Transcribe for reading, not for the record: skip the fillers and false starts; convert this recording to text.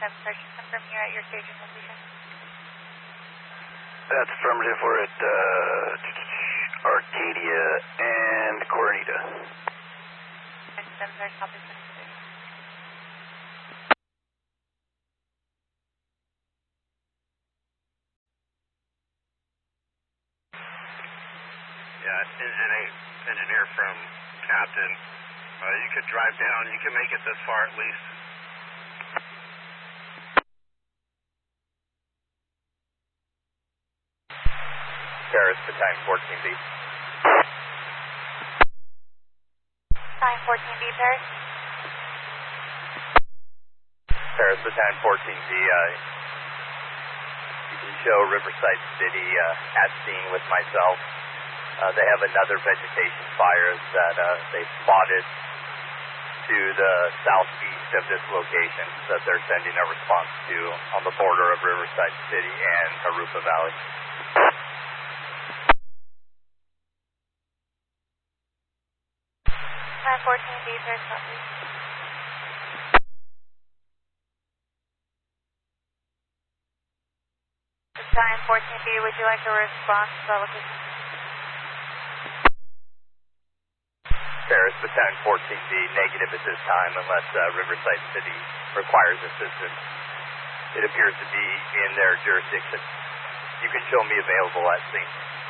Sir, just confirm you're at your staging location. That's affirmative. We're at Arcadia and Coronita. 7, sir, copy. Yeah, engineer from Captain. You could drive down. You can make it this far at least. Paris, Battalion 14B. Battalion 14B, Paris. Paris, Battalion 14B. You can show Riverside City at scene with myself. They have another vegetation fire that they spotted to the southeast of this location that they're sending a response to on the border of Riverside City and Harupa Valley. Battalion 14B, sir, copy. Battalion 14B, would you like a response to the location? Paris, Battalion 14B, negative at this time unless Riverside City requires assistance. It appears to be in their jurisdiction. You can show me available at scene.